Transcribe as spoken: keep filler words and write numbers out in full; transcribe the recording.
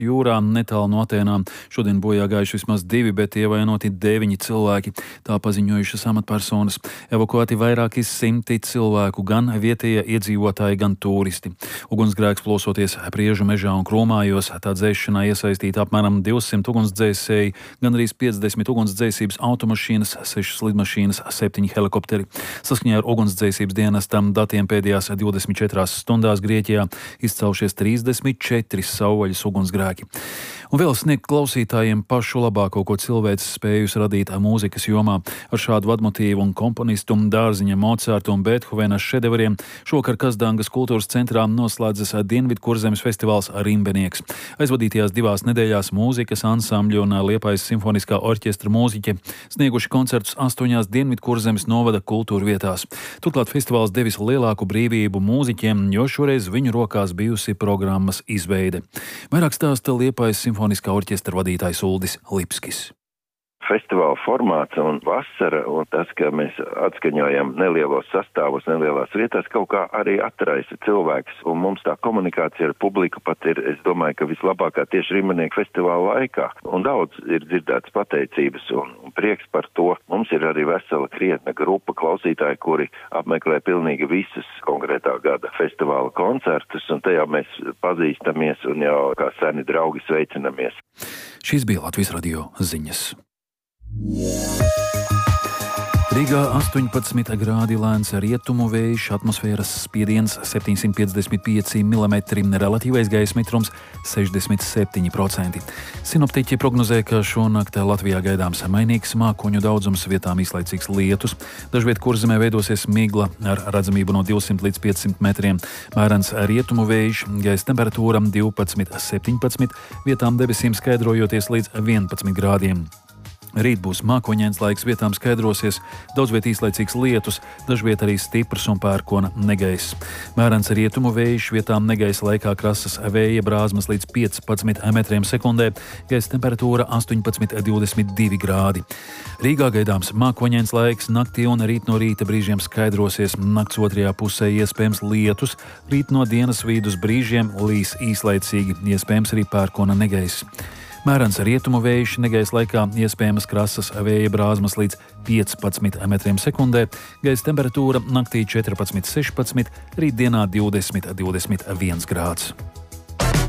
jūrā netālu no Atēnām. Šodien bojā gājuši vismaz divi, bet ievainoti deviņi cilvēki. Tā paziņojušas amatpersonas. Evakuēti vairāki simti cilvēku, gan vietējie iedzīvotāji, gan turisti. Ugunsgrēks plosoties Priežu mežā un Krūmājos, tā dzēšanā iesaistīta apmēram divsimt ugunsdzēsēji, gan arī piecdesmit ugunsdzēsības automašīnas, sešas lidmašīnas, septiņi helikopteri. Saskaņā ar ugunsdzēsības dienestam datiem pēdējās divdesmit četrās stundās Grieķijā izcaušies trīsdesmit četri savvaļas ugunsgrēki. Un vēl sniegt klausītājiem pašu labāko, ko cilvēks spējusi radīt mūzikas jomā. Ar šādu vadmotīvu un komponistu Dārziņa, Mocarta un Bēthovena šedevriem šovakar Kazdangas kultūras centrā noslēdzas Dienvidkurzemes festivāls Rimbenieks. Aizvadītajās divās nedēļās mūzikas ansambļi un Liepājas simfoniskā orķestra mūziķi snieguši koncertus astoņās Dienvidkurzemes novada kultūra vietās. Turklāt festivāls devis lielāku brīvību mūziķiem, jo šoreiz viņu rokās bijusi programmas izveide. Vairāk stāsta Liepājas simfoniskā orķestra vadītājs Uldis Lipskis. Festivāla formāts un vasara un tas, ka mēs atskaņojam nelielos sastāvus, nelielās vietās, kaut kā arī atraisa cilvēks. Un mums tā komunikācija ar publiku pat ir, es domāju, ka vislabākā tieši Rimbenieka festivāla laikā. Un daudz ir dzirdēts pateicības un, un prieks par to. Mums ir arī vesela krietna grupa klausītāji, kuri apmeklē pilnīgi visus konkrētā gada festivāla koncertus, un tajā mēs pazīstamies un jau kā seni draugi sveicinamies. Šīs bija Latvijas radio ziņas. Rīgā astoņpadsmit grādi lēns rietumu vējš, atmosfēras spiediens septiņsimt piecdesmit pieci milimetri, relatīvais gaisa mitrums sešdesmit septiņi procenti. Sinoptiķi prognozē, ka šonakt Latvijā gaidāms mainīgs mākoņu daudzums, vietām īslaicīgs lietus. Dažviet Kurzemē veidosies migla ar redzamību no divsimt līdz piecsimt metriem. Mērens rietumu vējš, gaisa temperatūra divpadsmit septiņpadsmit, vietām debesīm skaidrojoties līdz vienpadsmit grādiem. Rīt būs mākoņains laiks, vietām skaidrosies, daudzviet īslaicīgs lietus, dažviet arī stiprs un pērkona negaiss. Mērens rietumu vējš, vietām negaisa laikā krasas vēja brāzmas līdz piecpadsmit metriem sekundē, gaisa temperatūra astoņpadsmit divdesmit divi grādi. Rīgā gaidāms mākoņains laiks, naktī un rīt no rīta brīžiem skaidrosies, nakts otrajā pusē iespējams lietus, rīt no dienas vidus brīžiem līs īslaicīgi, iespējams arī pērkona negaiss. Mērens rietumu vējš, negaisa laikā iespējamas krasas vēja brāzmas līdz piecpadsmit metriem sekundē, gaisa temperatūra naktī četrpadsmit sešpadsmit, rītdienā divdesmit divdesmit viens grāds.